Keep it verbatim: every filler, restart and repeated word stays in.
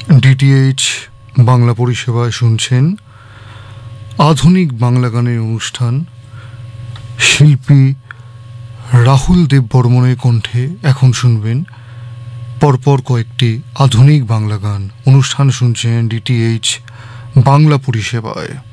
DTH Bangla পরিষেবায় শুনছেন আধুনিক বাংলা গানের অনুষ্ঠান। শিল্পী রাহুল দেব বর্মনের কণ্ঠে এখন শুনবেন পরপর কয়েকটি আধুনিক বাংলা গান। অনুষ্ঠান শুনছেন ডিটিএইচ বাংলা পরিষেবায়।